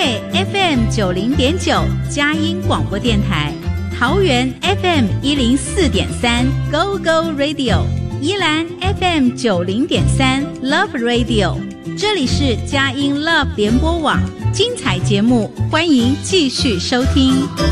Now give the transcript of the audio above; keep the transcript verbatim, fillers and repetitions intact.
北 F M 九零点九佳音广播电台，桃园 F M 一零四点三 Go Go Radio， 宜兰 F M 九零点三 Love Radio。这里是佳音 Love 联播网，精彩节目，欢迎继续收听。